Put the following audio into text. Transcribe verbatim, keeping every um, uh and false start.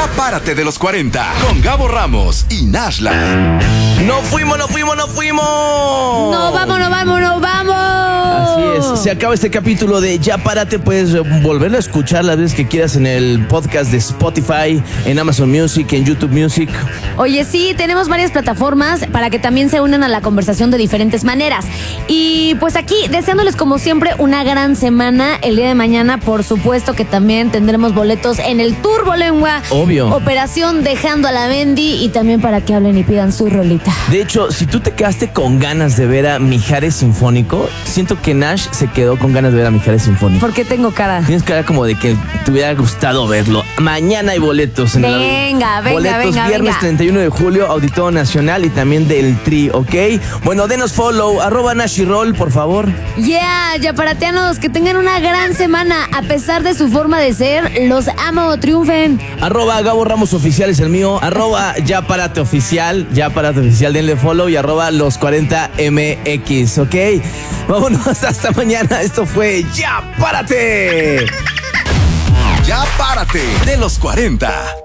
Ya párate de los cuarenta con Gabo Ramos y Nashla. ¡No fuimos, no fuimos, no fuimos! ¡No vamos, no vamos, no vamos! Así es, se acaba este capítulo de Ya Párate. Puedes volverlo a escuchar las veces que quieras en el podcast de Spotify, en Amazon Music, en YouTube Music. Oye, sí, tenemos varias plataformas para que también se unan a la conversación de diferentes maneras. Y pues aquí, deseándoles como siempre una gran semana. El día de mañana, por supuesto que también tendremos boletos en el Turbo Lengua. Obvio. Operación Dejando a la Bendy, y también para que hablen y pidan su rolita. De hecho, si tú te quedaste con ganas de ver a Mijares Sinfónico, siento que Nash se quedó con ganas de ver a Mijares Sinfónico. ¿Por qué tengo cara? Tienes cara como de que te hubiera gustado verlo. Mañana hay boletos. En Venga, el, venga, boletos venga, viernes venga. treinta y uno de julio, Auditorio Nacional y también del Tri, ¿ok? Bueno, denos follow, arroba Nash y Roll, por favor. Yeah, yaparateanos, que tengan una gran semana. A pesar de su forma de ser, los amo, triunfen. Arroba Gabo Ramos Oficial es el mío. Arroba Ya Párate Oficial. Ya Párate Oficial, denle follow. Y arroba los cuarenta M X, ¿ok? Vámonos, hasta mañana. Esto fue Ya Párate. Ya párate de los cuarenta.